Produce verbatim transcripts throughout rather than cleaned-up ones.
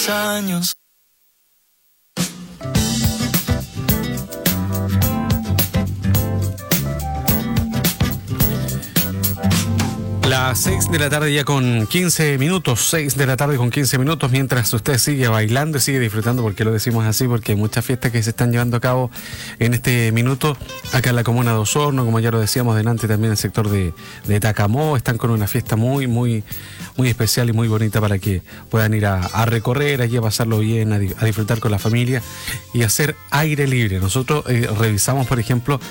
años. Las seis de la tarde ya con quince minutos, seis de la tarde con quince minutos, mientras usted sigue bailando y sigue disfrutando, porque lo decimos así, porque hay muchas fiestas que se están llevando a cabo en este minuto, acá en la comuna de Osorno, como ya lo decíamos delante, también en el sector de, de Tacamó, están con una fiesta muy, muy, muy especial y muy bonita para que puedan ir a, a recorrer allí, a pasarlo bien, a, a disfrutar con la familia y hacer aire libre. Nosotros eh, revisamos, por ejemplo,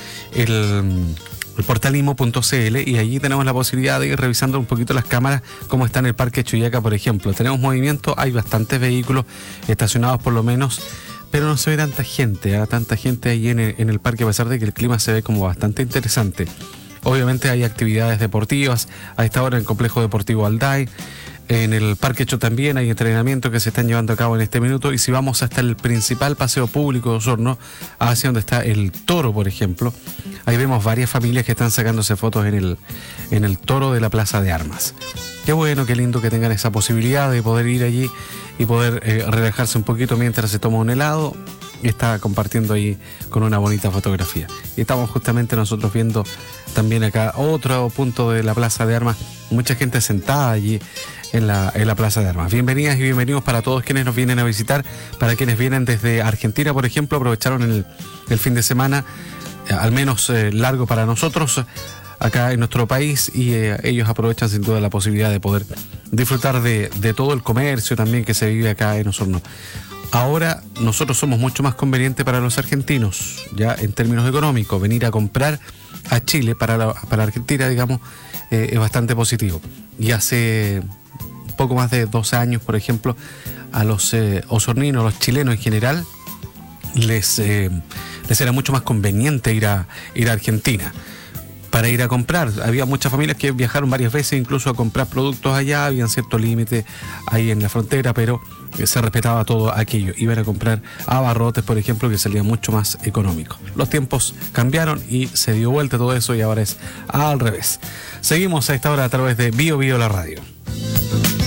el... el portal imo punto c l y allí tenemos la posibilidad de ir revisando un poquito las cámaras, cómo está en el Parque Chuyaca, por ejemplo. Tenemos movimiento, hay bastantes vehículos estacionados por lo menos, pero no se ve tanta gente, ¿eh? tanta gente allí en el, en el parque, a pesar de que el clima se ve como bastante interesante. Obviamente hay actividades deportivas, a esta hora en el Complejo Deportivo Alday. En el Parque Cho también hay entrenamientos que se están llevando a cabo en este minuto. Y si vamos hasta el principal paseo público de Osorno, hacia donde está el Toro, por ejemplo, ahí vemos varias familias que están sacándose fotos en el, en el Toro de la Plaza de Armas. Qué bueno, qué lindo que tengan esa posibilidad de poder ir allí y poder eh, relajarse un poquito mientras se toma un helado y está compartiendo ahí con una bonita fotografía. Y estamos justamente nosotros viendo también acá otro punto de la Plaza de Armas, mucha gente sentada allí en la, en la Plaza de Armas. Bienvenidas y bienvenidos para todos quienes nos vienen a visitar, para quienes vienen desde Argentina, por ejemplo, aprovecharon el, el fin de semana, eh, al menos eh, largo para nosotros, acá en nuestro país, y eh, ellos aprovechan sin duda la posibilidad de poder disfrutar de, de todo el comercio también que se vive acá en Osorno. Ahora nosotros somos mucho más convenientes para los argentinos, ya en términos económicos, venir a comprar a Chile para la, para Argentina, digamos, eh, es bastante positivo. Y hace poco más de doce años, por ejemplo, a los eh, osorninos, a los chilenos en general, les, eh, les era mucho más conveniente ir a, ir a Argentina para ir a comprar. Había muchas familias que viajaron varias veces incluso a comprar productos allá, había cierto límite ahí en la frontera, pero se respetaba todo aquello. Iban a comprar abarrotes, por ejemplo, que salía mucho más económico. Los tiempos cambiaron y se dio vuelta todo eso y ahora es al revés. Seguimos a esta hora a través de Bio Bio la radio.